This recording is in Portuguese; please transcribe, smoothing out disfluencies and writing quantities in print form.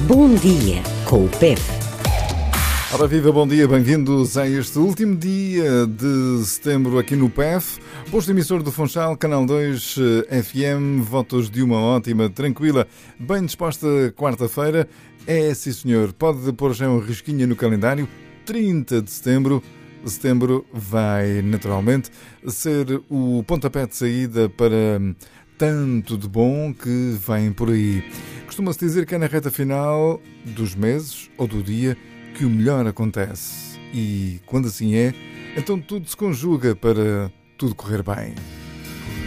Bom Dia com o PEP. Ora viva, bom dia, bem-vindos a este último dia de setembro aqui no PEF, posto emissor do Funchal, Canal 2 FM, votos de uma ótima, tranquila, bem disposta quarta-feira. É, sim senhor, pode pôr já um risquinho no calendário, 30 de setembro. Setembro vai, naturalmente, ser o pontapé de saída para tanto de bom que vem por aí. Costuma-se dizer que é na reta final dos meses ou do dia que o melhor acontece. E quando assim é, então tudo se conjuga para tudo correr bem.